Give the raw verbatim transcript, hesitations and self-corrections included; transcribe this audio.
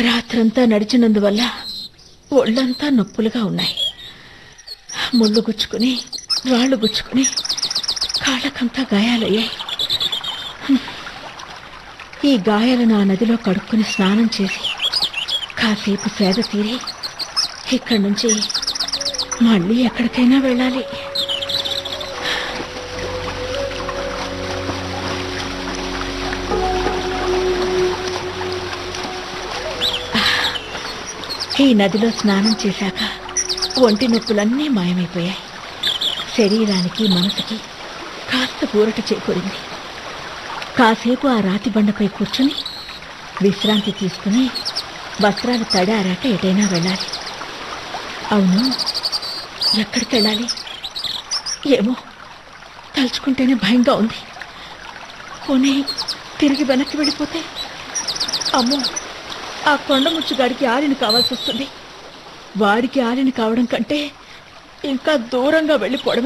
రాత్రంతా నడిచినందువల్ల ఒళ్ళంతా నొప్పులుగా ఉన్నాయి. ముళ్ళు గుచ్చుకుని రాళ్ళు గుచ్చుకుని కాళ్ళకంతా గాయాలయ్యాయి. ఈ గాయాలను ఆ నదిలో కడుక్కుని స్నానం చేసి కాసేపు సేద తీరి ఇక్కడి నుంచి మళ్ళీ ఎక్కడికైనా వెళ్ళాలి. ఈ నదిలో స్నానం చేశాక ఒంటి నొప్పులన్నీ మాయమైపోయాయి. శరీరానికి మనసుకి కాస్త ఊరట చేకూరింది. కాసేపు ఆ రాతి బండపై కూర్చుని విశ్రాంతి తీసుకుని వస్త్రాలు తడారాక ఎటైనా వెళ్ళాలి. అవును, ఎక్కడికి వెళ్ళాలి? ఏమో, తలుచుకుంటేనే భయంగా ఉంది. పోనీ తిరిగి వెనక్కి వెళ్ళిపోతే? అమ్మో, ఆ కొండముచ్చుగాడికి ఆలిని కావాల్సి వస్తుంది. వాడికి ఆలిని కావడం కంటే ఇంకా దూరంగా వెళ్ళిపోవడం